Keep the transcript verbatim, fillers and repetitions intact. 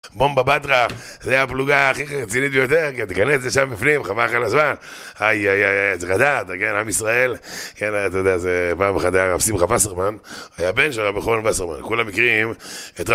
בומבה בטרה, זה הפלוגה הכי רצינית ביותר, כן, תיכנס לשם בפנים, חבל לך על הזמן, איי, איי, איי, צריך לדעת, כן, עם ישראל, כן, אתה יודע, זה פעם אחת היה רב שמחה וסרמן, היה בן של רב חנן וסרמן, כולם מכירים את